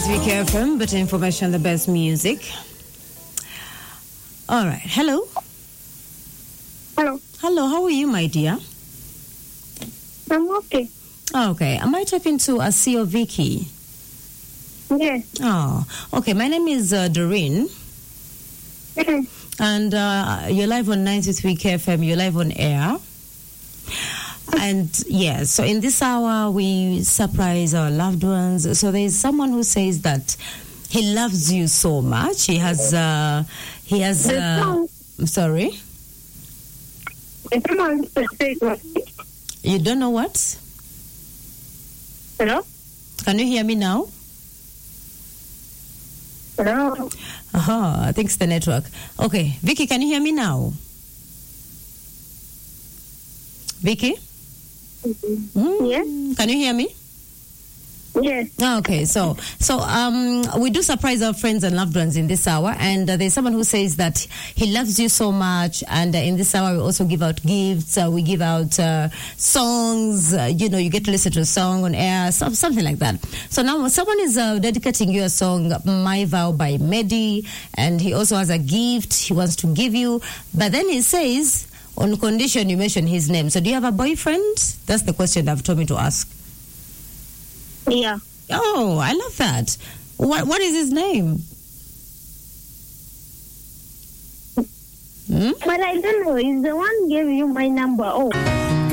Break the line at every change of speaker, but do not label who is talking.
Week FM, but information, the best music. All right. Hello.
Hello.
Hello. How are you, my dear?
I'm okay.
Okay. Am I talking to Asio Vicky?
Yes.
Oh, okay. My name is Doreen. And you're live on 90th Week FM. You're live on air. And yes, so in this hour, we surprise our loved ones. So there's someone who says that he loves you so much. I'm sorry? You don't know what?
Hello?
Can you hear me now?
Hello?
I think it's the network. Okay, Vicky, can you hear me now? Vicky?
Yes.
Can you hear me?
Yes.
Okay, so we do surprise our friends and loved ones in this hour, and there's someone who says that he loves you so much, and in this hour we also give out gifts, we give out songs, you get to listen to a song on air, something like that. So now someone is dedicating you a song, My Vow by Medi, and he also has a gift he wants to give you, but then he says, on condition you mention his name. So do you have a boyfriend? That's the question they've told me to ask.
Yeah.
Oh, I love that. What is his name?
But I don't know. He's the one gave you my number. Oh.